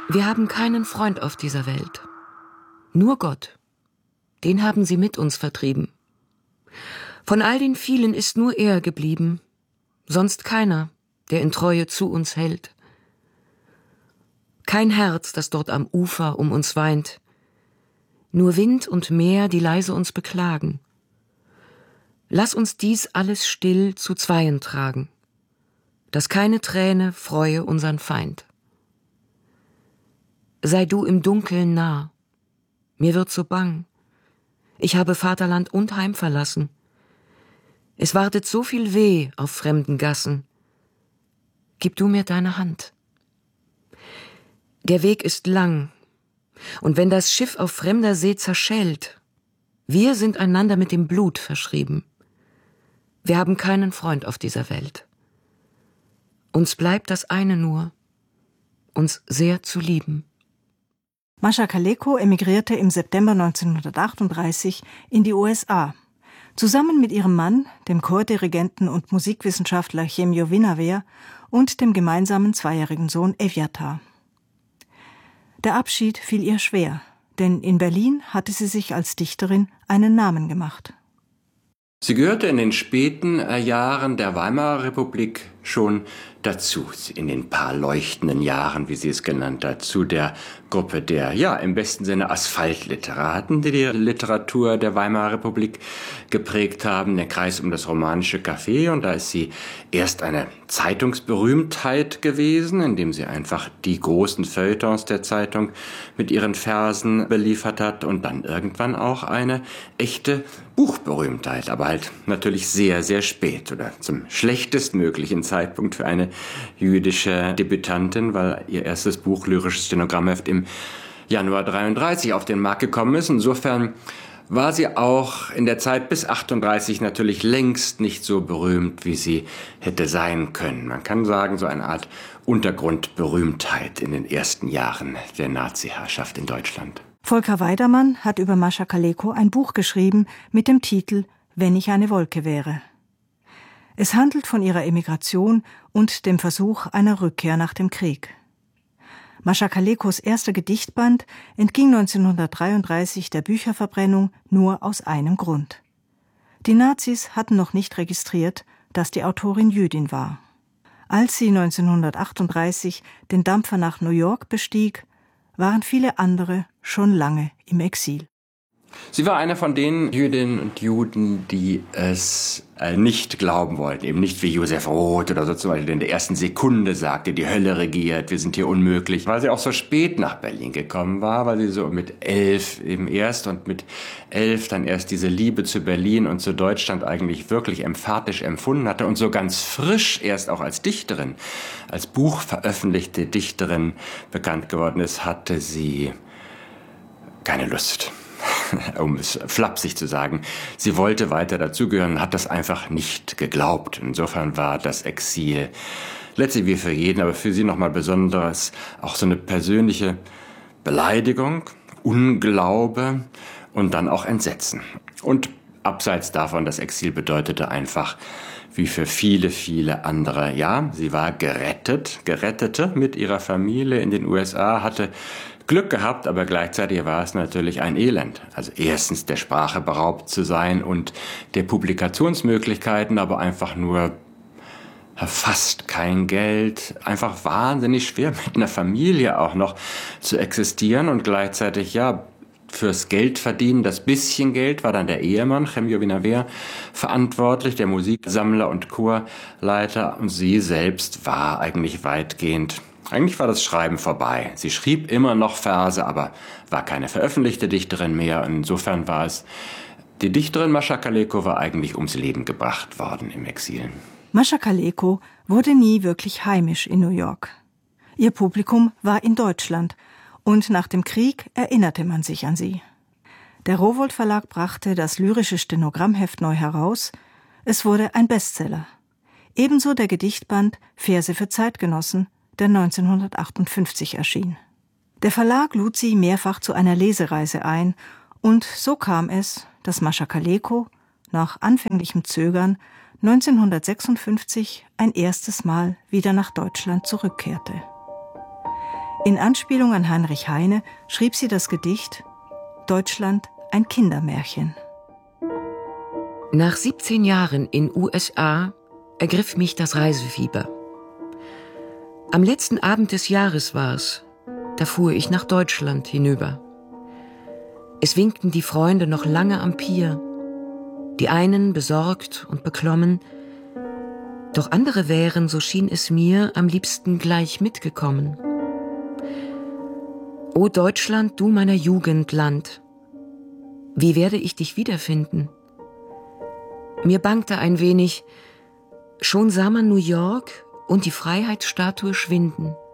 Wir haben keinen Freund auf dieser Welt. Nur Gott. Den haben sie mit uns vertrieben. Von all den vielen ist nur er geblieben, sonst keiner, der in Treue zu uns hält. Kein Herz, das dort am Ufer um uns weint, nur Wind und Meer, die leise uns beklagen. Lass uns dies alles still zu Zweien tragen, dass keine Träne freue unseren Feind. Sei du im Dunkeln nah, mir wird so bang, ich habe Vaterland und Heim verlassen. Es wartet so viel Weh auf fremden Gassen. Gib du mir deine Hand. Der Weg ist lang, und wenn das Schiff auf fremder See zerschellt, wir sind einander mit dem Blut verschrieben. Wir haben keinen Freund auf dieser Welt. Uns bleibt das eine nur, uns sehr zu lieben. Mascha Kaleko emigrierte im September 1938 in die USA. Zusammen mit ihrem Mann, dem Chordirigenten und Musikwissenschaftler Chemio Vinaver und dem gemeinsamen zweijährigen Sohn Evyatar. Der Abschied fiel ihr schwer, denn in Berlin hatte sie sich als Dichterin einen Namen gemacht. Sie gehörte in den späten Jahren der Weimarer Republik schon dazu, in den paar leuchtenden Jahren, wie sie es genannt hat, zu der Gruppe der, im besten Sinne Asphaltliteraten, die die Literatur der Weimarer Republik geprägt haben, der Kreis um das romanische Café. Und da ist sie erst eine Zeitungsberühmtheit gewesen, indem sie einfach die großen Feuilletons der Zeitung mit ihren Versen beliefert hat, und dann irgendwann auch eine echte Buchberühmtheit, aber halt natürlich sehr, sehr spät oder zum schlechtestmöglichen Zeitpunkt für eine jüdische Debütantin, weil ihr erstes Buch Lyrisches Stenogrammheft im Januar 1933 auf den Markt gekommen ist. Insofern war sie auch in der Zeit bis 1938 natürlich längst nicht so berühmt, wie sie hätte sein können. Man kann sagen, so eine Art Untergrundberühmtheit in den ersten Jahren der Nazi-Herrschaft in Deutschland. Volker Weidermann hat über Mascha Kaleko ein Buch geschrieben mit dem Titel »Wenn ich eine Wolke wäre«. Es handelt von ihrer Emigration und dem Versuch einer Rückkehr nach dem Krieg. Mascha Kalekos erster Gedichtband entging 1933 der Bücherverbrennung nur aus einem Grund. Die Nazis hatten noch nicht registriert, dass die Autorin Jüdin war. Als sie 1938 den Dampfer nach New York bestieg, waren viele andere schon lange im Exil. Sie war einer von den Jüdinnen und Juden, die es nicht glauben wollten. Eben nicht wie Josef Roth oder so zum Beispiel, der in der ersten Sekunde sagte, die Hölle regiert, wir sind hier unmöglich. Weil sie auch so spät nach Berlin gekommen war, weil sie so mit 11 eben erst und mit 11 dann erst diese Liebe zu Berlin und zu Deutschland eigentlich wirklich emphatisch empfunden hatte und so ganz frisch erst auch als Dichterin, als buchveröffentlichte Dichterin bekannt geworden ist, hatte sie keine Lust. Um es flapsig zu sagen, sie wollte weiter dazugehören, hat das einfach nicht geglaubt. Insofern war das Exil letztlich wie für jeden, aber für sie nochmal besonderes, auch so eine persönliche Beleidigung, Unglaube und dann auch Entsetzen. Und abseits davon, das Exil bedeutete einfach, wie für viele, viele andere, sie war gerettete mit ihrer Familie in den USA, hatte Glück gehabt, aber gleichzeitig war es natürlich ein Elend. Also erstens der Sprache beraubt zu sein und der Publikationsmöglichkeiten, aber einfach nur fast kein Geld, einfach wahnsinnig schwer mit einer Familie auch noch zu existieren und gleichzeitig fürs Geld verdienen, das bisschen Geld, war dann der Ehemann, Chemio Vinaver, verantwortlich, der Musiksammler und Chorleiter, und sie selbst war eigentlich war das Schreiben vorbei. Sie schrieb immer noch Verse, aber war keine veröffentlichte Dichterin mehr. Insofern war es, die Dichterin Mascha Kaleko war eigentlich ums Leben gebracht worden im Exil. Mascha Kaleko wurde nie wirklich heimisch in New York. Ihr Publikum war in Deutschland und nach dem Krieg erinnerte man sich an sie. Der Rowohlt Verlag brachte das Lyrische Stenogrammheft neu heraus. Es wurde ein Bestseller. Ebenso der Gedichtband Verse für Zeitgenossen, der 1958 erschien. Der Verlag lud sie mehrfach zu einer Lesereise ein und so kam es, dass Mascha Kaleko nach anfänglichem Zögern 1956 ein erstes Mal wieder nach Deutschland zurückkehrte. In Anspielung an Heinrich Heine schrieb sie das Gedicht »Deutschland, ein Kindermärchen«. Nach 17 Jahren in USA ergriff mich das Reisefieber. Am letzten Abend des Jahres war's. Da fuhr ich nach Deutschland hinüber. Es winkten die Freunde noch lange am Pier. Die einen besorgt und beklommen, doch andere wären, so schien es mir, am liebsten gleich mitgekommen. O Deutschland, du meiner Jugend Land, wie werde ich dich wiederfinden? Mir bangte ein wenig, schon sah man New York und die Freiheitsstatue schwinden.